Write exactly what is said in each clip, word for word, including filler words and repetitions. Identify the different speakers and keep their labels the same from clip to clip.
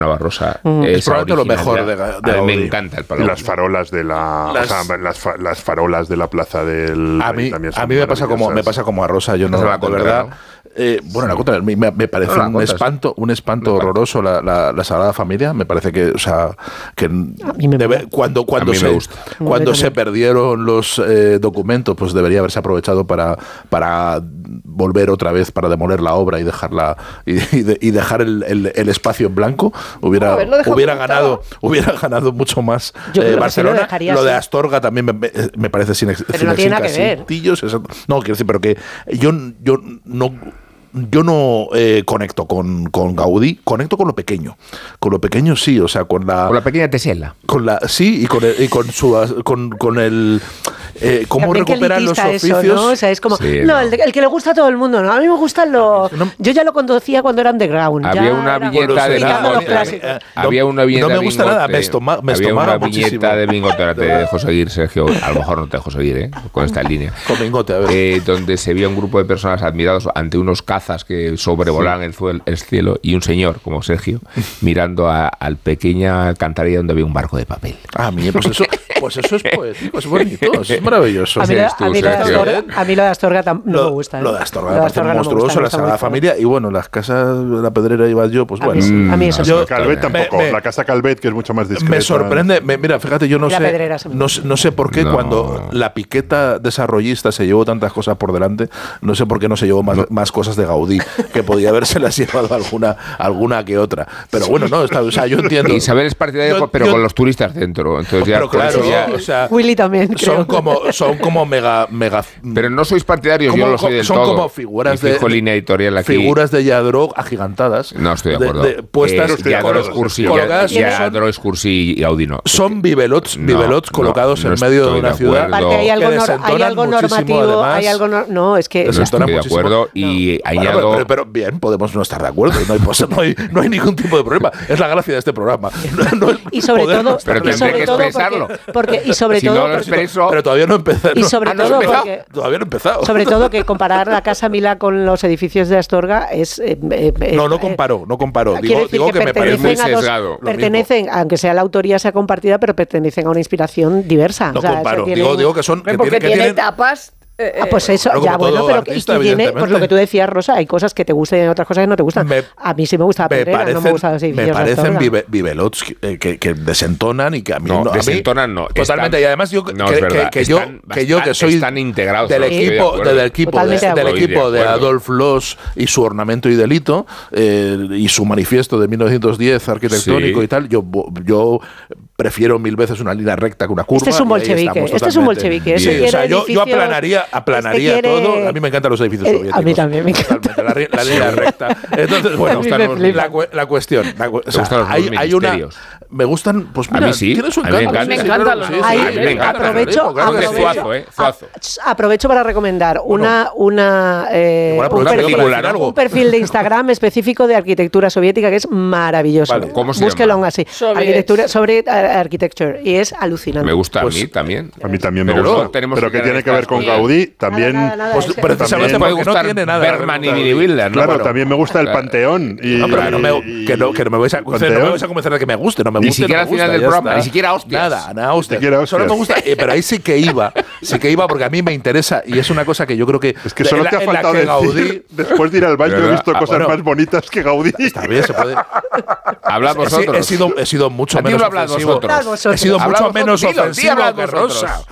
Speaker 1: Navarrosa.
Speaker 2: Mm. Es probablemente lo mejor de, de
Speaker 1: a mí me encanta el Palau.
Speaker 3: Y las farolas de la las, o sea, las, fa, las farolas de la plaza del
Speaker 2: a mí, a mí me pasa como me pasa como a Rosa, yo no,
Speaker 1: no
Speaker 2: de verdad. ¿No? Eh, bueno, sí. la contra, me, me parece no, un, contra, espanto, un espanto horroroso la, la, la Sagrada Familia. Me parece que, o sea, que debe, cuando cuando se cuando se perdieron los eh, documentos, pues debería haberse aprovechado para para volver otra vez para demoler la obra y dejarla y, y, de, y dejar el, el, el espacio en blanco. Hubiera no, hubiera ganado hubiera ganado mucho más eh, Barcelona. Lo, lo de Astorga también me, me parece sin
Speaker 4: pero sin no tiene nada que ver.
Speaker 2: No, quiero decir, pero que yo yo no Yo no eh, conecto con, con Gaudí, conecto con lo pequeño. Con lo pequeño sí, o sea, con la...
Speaker 1: Con la pequeña Tesela.
Speaker 2: Con la, sí, y con el, y con su, con, con el eh, cómo recuperan los oficios.
Speaker 4: Eso, ¿no? O sea, es como, sí, no, no. El, de, el que le gusta a todo el mundo, ¿no? A mí me gustan los... No, yo ya lo conducía cuando era underground.
Speaker 1: Había
Speaker 4: ya
Speaker 1: una viñeta de
Speaker 4: Bingote.
Speaker 1: Había una viñeta
Speaker 2: No me gusta nada, me estomaba muchísimo.
Speaker 1: Había una viñeta de Bingote de José Aguirre, Sergio, a lo mejor no te José Aguirre, ¿eh? Con esta línea.
Speaker 2: Con Bingote, a ver.
Speaker 1: Eh, donde se veía un grupo de personas admirados ante unos cazas que sobrevolan sí. el, el cielo y un señor como Sergio mirando a, al pequeña alcantarilla donde había un barco de papel.
Speaker 2: Ah, mire, pues eso, pues eso es poético, es bonito, es maravilloso.
Speaker 4: A mí, a mí, lo, de Astorga, a mí lo de Astorga tam, no
Speaker 2: lo,
Speaker 4: me gusta. ¿eh?
Speaker 2: Lo de Astorga me parece monstruoso, no la Sagrada Familia y bueno, las casas de la Pedrera iba yo, pues
Speaker 4: a
Speaker 2: bueno.
Speaker 4: Mí sí, a mí eso
Speaker 3: yo, Calvet tampoco, me, me, la casa Calvet que es mucho más discreta.
Speaker 2: Me sorprende, me, mira, fíjate, yo no sé,
Speaker 4: Pedrera,
Speaker 2: no, no sé por qué no. cuando la piqueta desarrollista se llevó tantas cosas por delante, no sé por qué no se llevó más, no. más cosas de Gaudí, que podía habérselas llevado alguna, alguna que otra. Pero bueno, no, está, o sea, yo entiendo.
Speaker 1: Isabel es partidario, yo, pero yo, con los turistas dentro. Entonces ya,
Speaker 2: pero claro,
Speaker 1: ya,
Speaker 2: o sea,
Speaker 4: Willy también.
Speaker 2: Son creo. como, son como mega, mega.
Speaker 1: Pero no sois partidarios,
Speaker 2: como,
Speaker 1: yo lo soy del
Speaker 2: son
Speaker 1: todo.
Speaker 2: Son como figuras de,
Speaker 1: línea editorial aquí.
Speaker 2: Figuras de Yadro agigantadas.
Speaker 1: No estoy de acuerdo.
Speaker 2: De, de, puestas
Speaker 1: eh, Yadro es cursi, Yadro es cursi y Audi no.
Speaker 2: Son bibelots, bibelots no, colocados
Speaker 1: no,
Speaker 2: en medio de una
Speaker 1: de
Speaker 2: ciudad.
Speaker 4: Porque hay algo, nor, hay algo normativo, hay algo no, no es que
Speaker 1: no estoy de acuerdo y añado.
Speaker 2: Pero, pero bien, podemos no estar de acuerdo. No hay, no, hay, no hay ningún tipo de problema. Es la gracia de este programa. No, no
Speaker 4: y sobre todo,
Speaker 1: pero tendré que expresarlo.
Speaker 4: Porque, porque, y sobre
Speaker 1: si
Speaker 4: todo,
Speaker 1: no lo expreso,
Speaker 2: pero todavía no he empezado.
Speaker 4: Y sobre
Speaker 1: ah, no
Speaker 4: todo, porque,
Speaker 2: todavía no he empezado.
Speaker 4: Sobre todo que comparar la Casa Milá con los edificios de Astorga es. Eh, eh,
Speaker 2: no, no comparo, no comparo. Digo, digo que, que me parece
Speaker 1: muy sesgado.
Speaker 4: Pertenecen, aunque sea la autoría sea compartida, pero pertenecen a una inspiración diversa.
Speaker 2: No
Speaker 4: o sea,
Speaker 2: comparo.
Speaker 4: Tienen,
Speaker 2: digo, digo que son. Que
Speaker 5: porque
Speaker 2: tienen,
Speaker 5: tiene
Speaker 2: que tienen,
Speaker 5: tapas.
Speaker 4: Ah, pues eso,
Speaker 2: claro,
Speaker 4: ya bueno, pero
Speaker 2: artista,
Speaker 4: y tú tienes, pues lo que tú decías, Rosa, hay cosas que te gustan y otras cosas que no te gustan. Me, a mí sí me gusta la Pedrera, parecen, no me gustan los edificios.
Speaker 2: Me parecen vive, vivelots que, que, que desentonan y que a mí
Speaker 1: no,
Speaker 2: no.
Speaker 1: Desentonan no.
Speaker 2: Totalmente,
Speaker 1: están,
Speaker 2: y además yo
Speaker 1: no,
Speaker 2: que,
Speaker 1: que,
Speaker 2: que, yo, que yo que soy
Speaker 1: están integrados,
Speaker 2: del equipo,
Speaker 1: de
Speaker 2: del equipo, de,
Speaker 4: de
Speaker 2: del equipo de, de Adolf Loos y su Ornamento y Delito eh, y su manifiesto de mil novecientos diez arquitectónico sí. y tal, yo, yo prefiero mil veces una línea recta que una curva.
Speaker 4: Este es un bolchevique, este es un bolchevique.
Speaker 2: O sea, yo, yo aplanaría, aplanaría este quiere, todo. A mí me encantan los edificios
Speaker 4: eh,
Speaker 2: soviéticos.
Speaker 4: A mí también me encanta.
Speaker 2: La, la línea recta. Entonces, bueno, la, la cuestión. La, o sea, hay, hay una. Me gustan, pues mira,
Speaker 1: a mí sí.
Speaker 2: tiene su
Speaker 1: encanto.
Speaker 5: A mí me encantan los
Speaker 4: Aprovecho, aprovecho, aprovecho para recomendar una, una, eh, un, perfil, un perfil de Instagram específico de arquitectura soviética que es maravilloso.
Speaker 1: Vale, ¿cómo se
Speaker 4: Búsquelo
Speaker 1: llama?
Speaker 4: así. Arquitectura sobre architecture y es alucinante.
Speaker 1: Me gusta
Speaker 2: pues,
Speaker 1: a mí también.
Speaker 3: A mí también me gusta. Pero que tiene que ver con Gaudí también.
Speaker 4: Nada, nada,
Speaker 2: pues,
Speaker 4: nada,
Speaker 2: precisamente
Speaker 1: porque
Speaker 2: porque no tiene nada.
Speaker 1: Berman y Billy Wilder,
Speaker 3: Claro, bueno, también me gusta el Panteón. Y,
Speaker 2: no, pero no me, que, no, que no me vais a convencer, no me vais a convencer de que me guste, no me guste.
Speaker 1: Ni siquiera
Speaker 2: no me gusta,
Speaker 1: al final del programa, ni siquiera hostias.
Speaker 2: Nada, nada hostias. Solo me gusta, eh, pero ahí sí que iba, sí que iba porque a mí me interesa y es una cosa que yo creo que
Speaker 3: es que solo te ha faltado decir, Gaudí, después de ir al baño he visto cosas bueno, más bonitas que Gaudí.
Speaker 2: Está bien, se puede.
Speaker 1: Habla vosotros.
Speaker 2: He sido, he sido mucho menos ofensivo. He sido mucho menos ofensivo que Rosa.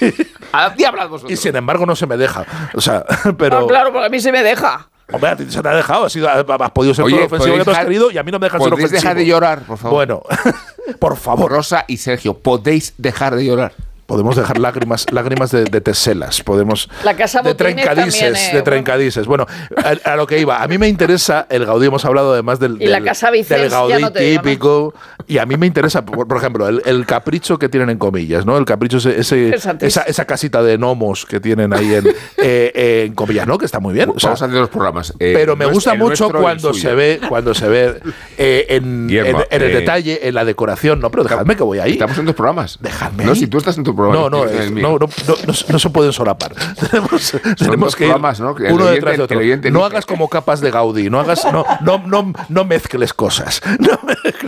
Speaker 1: Hablad vosotros.
Speaker 2: Y sin embargo no se me deja. O sea, pero.
Speaker 5: No, claro, porque a mí se me deja.
Speaker 2: Hombre, a ti se te ha dejado, has, sido, has podido ser todo ofensivo que tú has querido y a mí no me dejan ser ofensivo.
Speaker 1: ¿Podéis dejar de llorar, por favor?
Speaker 2: Bueno, por favor.
Speaker 1: Rosa y Sergio, podéis dejar de llorar.
Speaker 2: Podemos dejar lágrimas, lágrimas de, de teselas, podemos
Speaker 5: la casa
Speaker 2: de trencadices, eh, de trencadices. Bueno, a, a lo que iba, a mí me interesa el Gaudí, hemos hablado además del,
Speaker 5: y la casa Vicens,
Speaker 2: del Gaudí
Speaker 5: no
Speaker 2: típico, digo, y a mí me interesa, por, por ejemplo, el, el capricho que tienen en comillas, ¿no? El capricho ese, ese esa, esa casita de gnomos que tienen ahí en, eh, en comillas, ¿no? Que está muy bien.
Speaker 1: O sea, vamos a hacer los programas.
Speaker 2: Eh, pero me gusta mucho cuando se ve, cuando se ve eh, en, Guillermo, en, en el eh, detalle, en la decoración. No, pero dejadme que voy ahí.
Speaker 1: Estamos en dos programas.
Speaker 2: Dejadme.
Speaker 1: No, si tú estás en tu programa.
Speaker 2: No, no, es, no, no, no, no, no se pueden solapar. tenemos tenemos que ir
Speaker 1: ¿no? que
Speaker 2: uno detrás de otro. No hagas como capas de Gaudí, no hagas, no, no, no, no mezcles cosas. No mezcles.